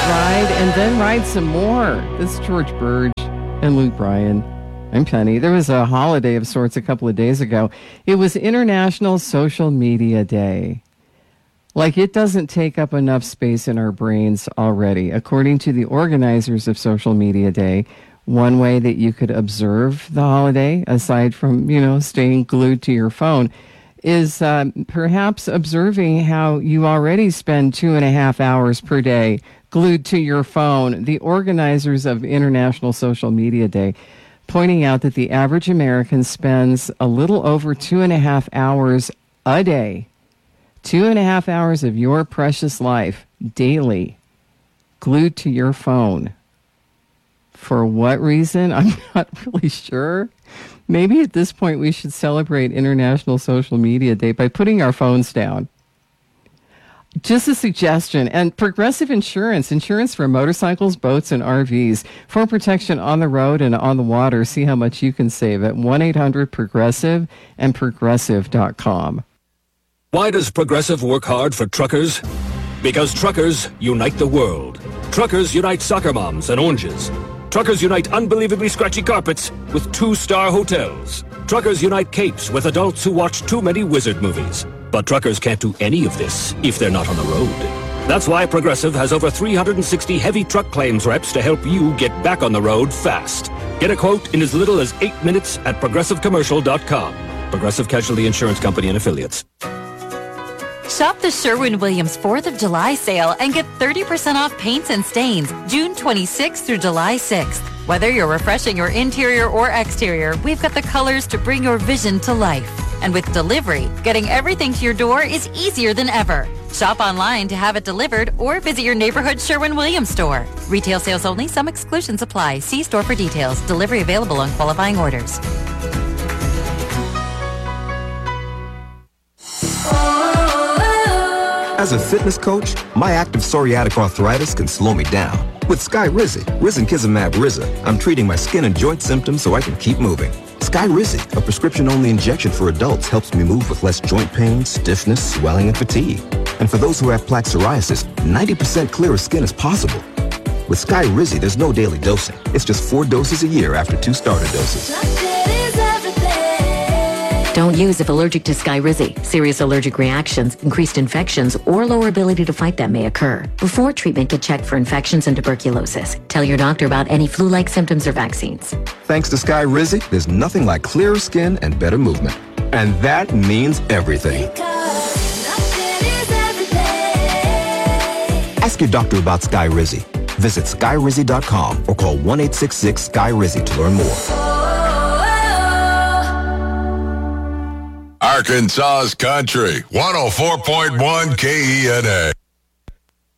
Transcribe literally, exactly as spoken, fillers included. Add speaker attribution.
Speaker 1: Ride and then ride some more. This is George Burge and Luke Bryan. I'm Penny. There was a holiday of sorts a couple of days ago. It was International Social Media Day. Like, it doesn't take up enough space in our brains already. According to the organizers of Social Media Day, one way that you could observe the holiday, aside from, you know, staying glued to your phone, is uh, perhaps observing how you already spend two and a half hours per day glued to your phone. The organizers of International Social Media Day pointing out that the average American spends a little over two and a half hours a day, two and a half hours of your precious life daily glued to your phone. For what reason? I'm not really sure. Maybe at this point we should celebrate International Social Media Day by putting our phones down. Just a suggestion. And Progressive Insurance, insurance for motorcycles, boats, and R Vs. For protection on the road and on the water, see how much you can save at one eight hundred progressive and progressive dot com.
Speaker 2: Why does Progressive work hard for truckers? Because truckers unite the world. Truckers unite soccer moms and oranges. Truckers unite unbelievably scratchy carpets with two-star hotels. Truckers unite capes with adults who watch too many wizard movies. But truckers can't do any of this if they're not on the road. That's why Progressive has over three hundred sixty heavy truck claims reps to help you get back on the road fast. Get a quote in as little as eight minutes at progressive commercial dot com. Progressive Casualty Insurance Company and Affiliates.
Speaker 3: Shop the Sherwin-Williams fourth of July sale and get thirty percent off paints and stains June twenty-sixth through July sixth. Whether you're refreshing your interior or exterior, we've got the colors to bring your vision to life. And with delivery, getting everything to your door is easier than ever. Shop online to have it delivered or visit your neighborhood Sherwin-Williams store. Retail sales only. Some exclusions apply. See store for details. Delivery available on qualifying orders.
Speaker 4: As a fitness coach, my active psoriatic arthritis can slow me down. With Skyrizi, Risankizumab Riza, I'm treating my skin and joint symptoms so I can keep moving. Skyrizi, a prescription-only injection for adults, helps me move with less joint pain, stiffness, swelling, and fatigue. And for those who have plaque psoriasis, ninety percent clearer skin is possible. With Skyrizi, there's no daily dosing. It's just four doses a year after two starter doses.
Speaker 5: Don't use if allergic to Skyrizi. Serious allergic reactions, increased infections, or lower ability to fight them may occur. Before treatment, get checked for infections and tuberculosis. Tell your doctor about any flu-like symptoms or vaccines.
Speaker 4: Thanks to Skyrizi, there's nothing like clearer skin and better movement. And that means everything. Ask your doctor about Skyrizi. Visit skyrizi dot com or call one eight six six Sky Rizzi to learn more.
Speaker 6: Arkansas's Country, one oh four point one K E N A.